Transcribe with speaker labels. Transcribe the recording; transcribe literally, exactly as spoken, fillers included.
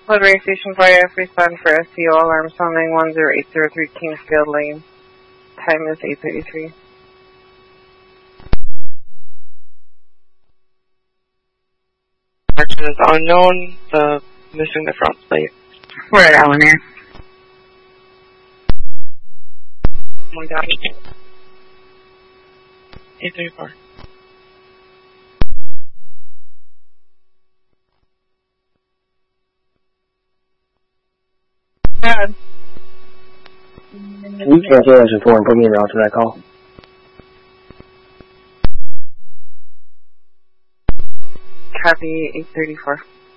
Speaker 1: Woodbury Station four F, respond for S C O alarm sounding one zero eight zero three Kingsfield Lane. Time is eight thirty-three.
Speaker 2: Action is unknown, the missing the front plate.
Speaker 1: We're at Allen Air.
Speaker 2: One got it. eight thirty-four.
Speaker 1: Bad.
Speaker 3: Can you cancel engine four and put me in route to that call?
Speaker 1: Copy eight thirty-four.